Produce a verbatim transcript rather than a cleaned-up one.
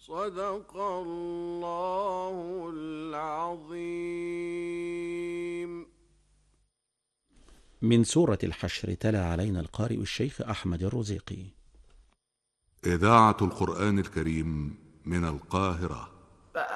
صدق الله العظيم. من سورة الحشر تلا علينا القارئ الشيخ أحمد الرزيقي. إذاعة القرآن الكريم من القاهرة.